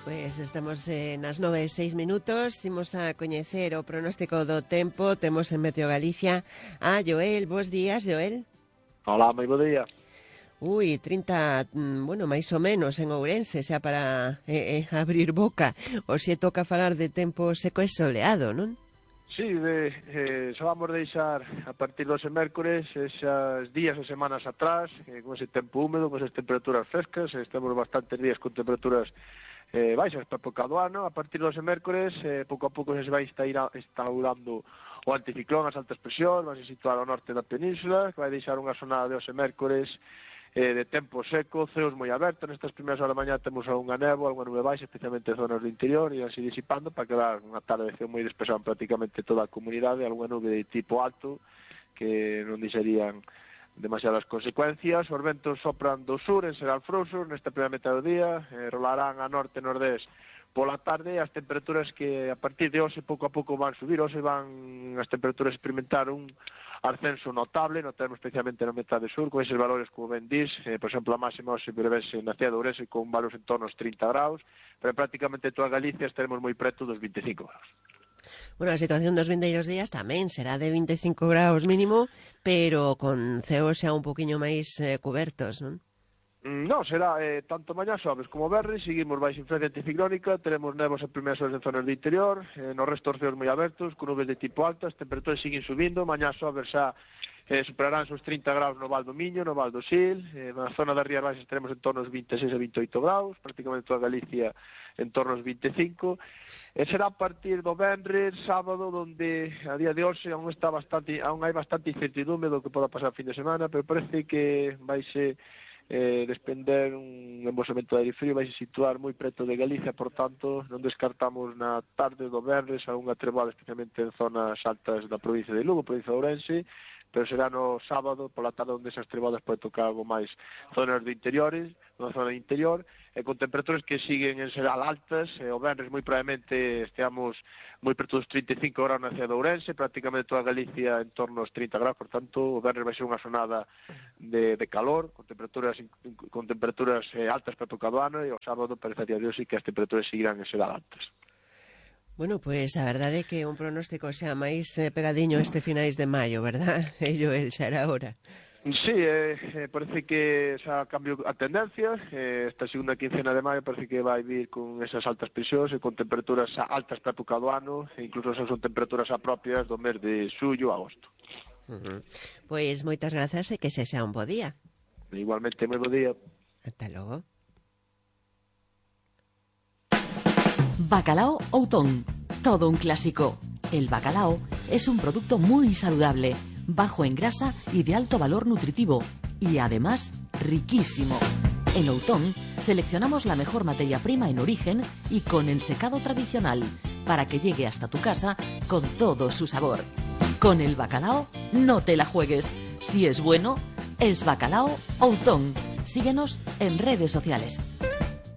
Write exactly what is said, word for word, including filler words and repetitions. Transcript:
Pois estamos eh, nas nove e seis minutos. Imos a coñecer o pronóstico do tempo. Temos en Meteo Galicia a Joel. Bos días, Joel. Hola, moi bo día. Ui, trinta, bueno, máis ou menos en Ourense, xa para eh, eh, abrir boca. O xe toca falar de tempo seco e soleado, non? Sí, de, eh, xa vamos deixar a partir dos mércores esas días ou semanas atrás, eh, con ese tempo húmedo, con esas temperaturas frescas, eh, estamos bastantes días con temperaturas eh, baixas para época do ano. A partir dos mércores, eh, pouco a pouco se vai instaurando o anticiclón, as altas presións, vai se situar ao norte da península, que vai deixar unha zonada de os mércores eh, de tempo seco, ceos moi abertos. Nestas primeiras horas da mañá temos algunha néboa, algunha nube baixa, especialmente en zonas do interior, e así disipando para quedar unha tarde de ceo moi despexada en prácticamente toda a comunidade, algunha nube de tipo alto que non dixerían demasiadas consecuencias. Os ventos sopran do sur en Serral Frouxos nesta primeira metade do día, eh, rolarán a norte e nordés pola tarde. As temperaturas que a partir de hoxe pouco a pouco van subir, hoxe van as temperaturas experimentar un ascenso notable, notamos especialmente na metade sur, con eses valores como ben dis, eh, por exemplo, a máxima hoxe prevese na cidade de Ourense con valores en torno aos trinta graus, pero prácticamente toda Galicia estaremos moi preto dos vinte e cinco graus. Bueno, a situación dos vindeiros días tamén será de vinte e cinco graus mínimo, pero con ceos xa un poquinho máis eh, cubertos, non? Non, será eh, tanto mañá xoves como verres, seguimos baixo influencia anticiclónica, teremos nevos en primeiras horas en zonas do interior, eh, no resto os ceos moi abertos, con nubes de tipo alta, as temperaturas siguen subindo, mañá xoves xa eh, superarán os trinta graus no Val do Miño, no Val do Sil, eh, na zona das Rías Baixas teremos en torno aos vinte e seis a vinte e oito graus, prácticamente toda Galicia en torno aos vinte e cinco, e será a partir do venres, sábado, donde a día de hoxe aún está bastante, aún hai bastante incertidumbre do que poda pasar fin de semana, pero parece que vai ser eh, despender un embosamento de aire frío, vai se situar moi preto de Galicia, por tanto non descartamos na tarde do venres a unha treboada, especialmente en zonas altas da provincia de Lugo, provincia de Ourense, pero será no sábado pola tarde onde esas treboadas pode tocar algo máis zonas de interiores, na zona de interior, e con temperaturas que siguen en Seral altas, e o venres moi probablemente esteamos moi preto dos trinta e cinco graus na cidade de Ourense, prácticamente toda Galicia en torno aos trinta graus, por tanto o venres vai ser unha zonada de, de calor, con temperaturas con temperaturas eh, altas para tocar do ano, e o sábado parece a día de hoxe que as temperaturas seguirán en Seral altas. Bueno, pois pues, a verdade é que un pronóstico xa máis eh, pegadiño este finais de maio, verdad? Ello, el xa era hora. Sí, eh, eh, parece que xa cambio a tendencia, eh, esta segunda quincena de maio parece que vai vir con esas altas presións e con temperaturas altas para época do ano, e incluso xa son temperaturas apropias do mes de xullo a agosto. Uh -huh. Pois moitas grazas e que xa xa un bo día. Igualmente, moi bo día. Ata logo. Bacalao Outón, todo un clásico. El bacalao es un producto muy saludable, bajo en grasa y de alto valor nutritivo, y además riquísimo. En Outón seleccionamos la mejor materia prima en origen y con el secado tradicional, para que llegue hasta tu casa con todo su sabor. Con el bacalao no te la juegues. Si es bueno, es Bacalao Outón. Síguenos en redes sociales.